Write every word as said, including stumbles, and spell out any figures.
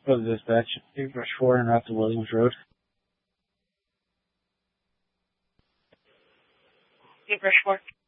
For the dispatch, eight brush four and route to Williams Road. eight brush four.